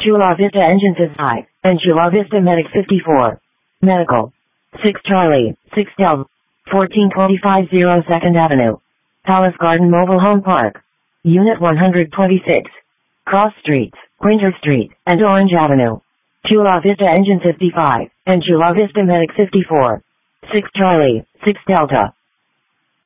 Chula Vista Engine 5, and Chula Vista Medic 54. Medical. 6 Charlie, 6 Delta, 1425 2nd Avenue. Palace Garden Mobile Home Park. Unit 126. Cross Streets, Winter Street, and Orange Avenue. Chula Vista Engine 55, and Chula Vista Medic 54. 6 Charlie, 6 Delta,